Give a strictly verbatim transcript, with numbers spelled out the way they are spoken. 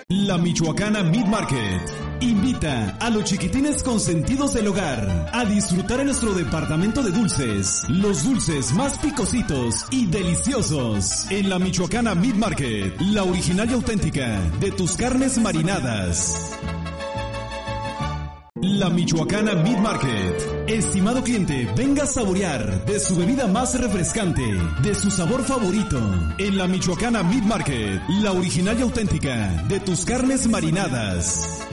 La Michoacana Meat Market invita a los chiquitines consentidos del hogar a disfrutar en nuestro departamento de dulces, los dulces más picositos y deliciosos. En la Michoacana Meat Market, la original y auténtica de tus carnes marinadas. La Michoacana Meat Market. Estimado cliente, venga a saborear de su bebida más refrescante, de su sabor favorito. En la Michoacana Meat Market, la original y auténtica de tus carnes marinadas.